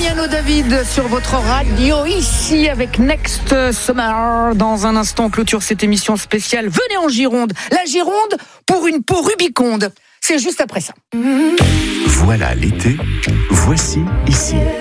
Emiliano David sur votre radio, ici avec Next Summer. Dans un instant, on clôture cette émission spéciale. Venez en Gironde. La Gironde pour une peau rubiconde. C'est juste après ça. Voilà l'été, voici ici.